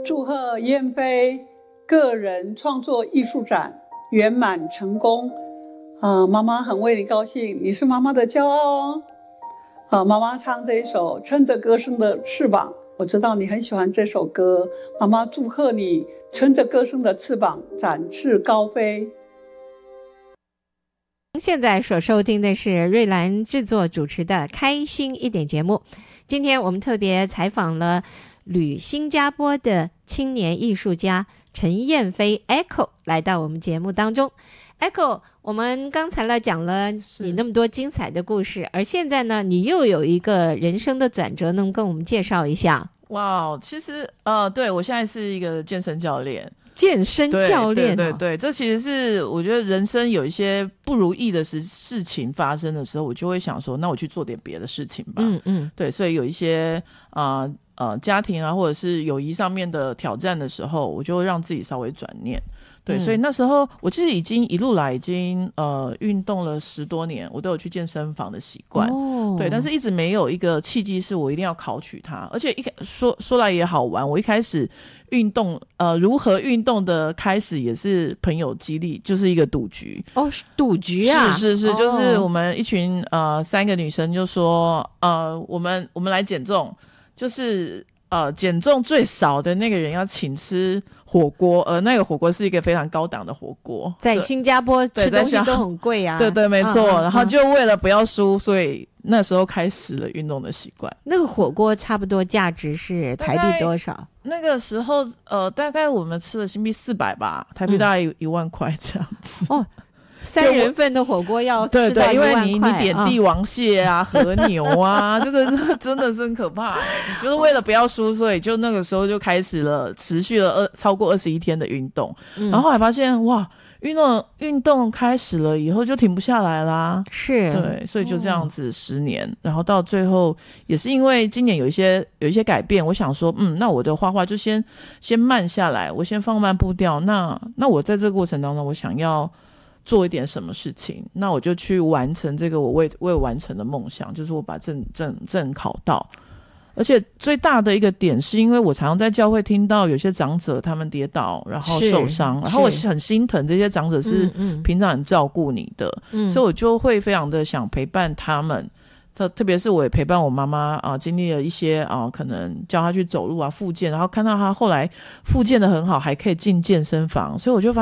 祝贺燕飞个人创作艺术展圆满成功。妈妈很为你高兴，你是妈妈的骄傲哦。妈妈唱这一首《撑着歌声的翅膀》，我知道你很喜欢这首歌，妈妈祝贺你撑着歌声的翅膀展翅高飞。 现在所收听的是瑞兰制作主持的开心一点节目。今天我们特别采访了旅新加坡的青年艺术家陈燕飞 Echo 来到我们节目当中。 Echo， 我们刚才来讲了你那么多精彩的故事，而现在呢你又有一个人生的转折，能跟我们介绍一下？ 哇，其实对，我现在是一个健身教练。 健身教练、 对，这其实是我觉得人生有一些不如意的事情发生的时候，我就会想说那我去做点别的事情吧。对，所以有一些家庭啊或者是友谊上面的挑战的时候，我就会让自己稍微转念。对，所以那时候我其实已经一路来已经运动了10多年，我都有去健身房的习惯。对，但是一直没有一个契机是我一定要考取它。而且说来也好玩，我一开始运动如何运动的开始也是朋友激励，就是一个赌局。 赌局啊？ 是，就是我们一群3个女生就说我们来减重，就是减重最少的那个人要请吃火锅，那个火锅是一个非常高档的火锅， 在新加坡吃东西都很贵啊。 对，没错。然后就为了不要输，所以那时候开始了运动的习惯。 那个火锅差不多价值是台币多少？ 那个时候大概我们吃了新币400吧，台币大概1万块这样子。 3人份的火锅要吃到1万块。 对，因为你点帝王蟹啊、和牛啊，这个真的是很可怕。就是为了不要输，所以就那个时候就开始了，持续了超过21天的运动。然后后来发现哇，运动开始了以后就停不下来啦。 是， 对，所以就这样子10年。然后到最后也是因为今年有一些改变，我想说那我的画画就先慢下来，我先放慢步调。那我在这个过程当中，我想要做一点什么事情，那我就去完成这个我未完成的梦想，就是我把证考到。而且最大的一个点是因为我常常在教会听到有些长者他们跌倒然后受伤，然后我很心疼这些长者是平常很照顾你的，所以我就会非常的想陪伴他们。特别是我也陪伴我妈妈经历了一些可能教她去走路复健，然后看到她后来复健的很好，还可以进健身房，所以我就发